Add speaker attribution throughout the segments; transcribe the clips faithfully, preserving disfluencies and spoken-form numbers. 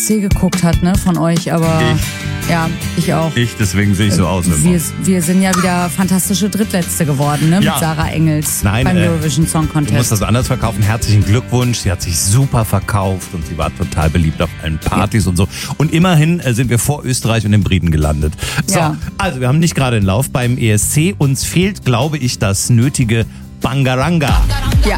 Speaker 1: C geguckt hat, ne, von euch, aber
Speaker 2: Ich.
Speaker 1: ja, ich auch.
Speaker 2: Ich, deswegen sehe ich so aus. Immer.
Speaker 1: Wir, wir sind ja wieder fantastische Drittletzte geworden, ne,
Speaker 2: Ja.
Speaker 1: mit Sarah Engels
Speaker 2: Nein,
Speaker 1: beim
Speaker 2: äh,
Speaker 1: Eurovision Song
Speaker 2: Du musst
Speaker 1: Contest.
Speaker 2: das anders verkaufen. Herzlichen Glückwunsch. Sie hat sich super verkauft und sie war total beliebt auf allen Partys und so. Und immerhin äh, sind wir vor Österreich und den Briten gelandet. So,
Speaker 1: Ja.
Speaker 2: also wir haben nicht gerade den Lauf beim E S C. Uns fehlt, glaube ich, das nötige Bangaranga.
Speaker 1: Ja.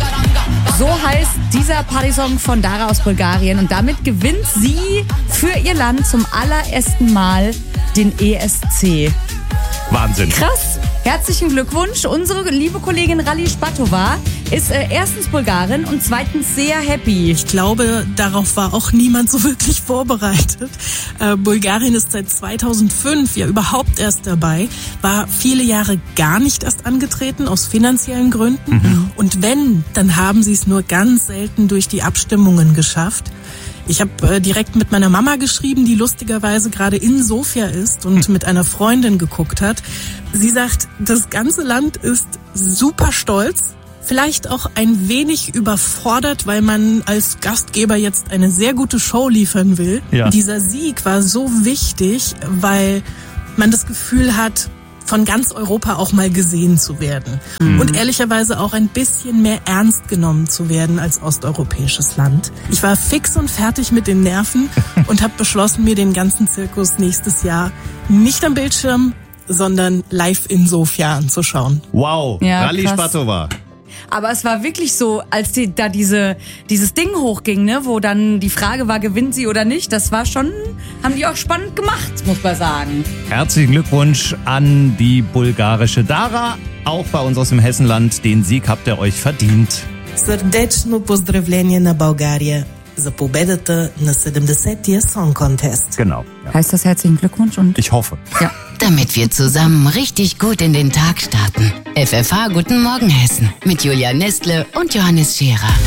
Speaker 1: So heißt dieser Partysong von Dara aus Bulgarien und damit gewinnt sie für ihr Land zum allerersten Mal den E S C.
Speaker 2: Wahnsinn.
Speaker 1: Krass. Herzlichen Glückwunsch. Unsere liebe Kollegin Rally Spatova ist äh, erstens Bulgarin und zweitens sehr happy.
Speaker 3: Ich glaube, darauf war auch niemand so wirklich vorbereitet. Äh, Bulgarien ist seit zweitausendfünf ja überhaupt erst dabei, war viele Jahre gar nicht erst angetreten, aus finanziellen Gründen. Mhm. Und wenn, dann haben sie es nur ganz selten durch die Abstimmungen geschafft. Ich habe äh, direkt mit meiner Mama geschrieben, die lustigerweise gerade in Sofia ist und mit einer Freundin geguckt hat. Sie sagt, das ganze Land ist super stolz, vielleicht auch ein wenig überfordert, weil man als Gastgeber jetzt eine sehr gute Show liefern will.
Speaker 2: Ja.
Speaker 3: Dieser Sieg war so wichtig, weil man das Gefühl hat, von ganz Europa auch mal gesehen zu werden. Mhm. Und ehrlicherweise auch ein bisschen mehr ernst genommen zu werden als osteuropäisches Land. Ich war fix und fertig mit den Nerven und habe beschlossen, mir den ganzen Zirkus nächstes Jahr nicht am Bildschirm, sondern live in Sofia anzuschauen.
Speaker 2: Wow,
Speaker 1: Ja,
Speaker 2: Rally
Speaker 1: krass.
Speaker 2: Spatova.
Speaker 1: Aber es war wirklich so, als die, da diese, dieses Ding hochging, ne, wo dann die Frage war, gewinnt sie oder nicht, das war schon, haben die auch spannend gemacht, muss man sagen.
Speaker 2: Herzlichen Glückwunsch an die bulgarische Dara. Auch bei uns aus dem Hessenland. Den Sieg habt ihr euch verdient.
Speaker 4: Сърдечно поздравление на България за победата на седемдесетия Song Contest.
Speaker 2: Genau. Ja.
Speaker 1: Heißt das herzlichen Glückwunsch und
Speaker 2: Ich hoffe.
Speaker 1: ja.
Speaker 5: Damit wir zusammen richtig gut in den Tag starten. F F H Guten Morgen Hessen mit Julia Nestle und Johannes Scherer.